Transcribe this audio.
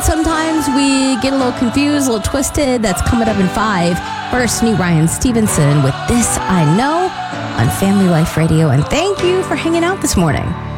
sometimes we get a little confused, a little twisted. That's coming up in 5. First, meet Ryan Stevenson with This I Know on Family Life Radio. And thank you for hanging out this morning.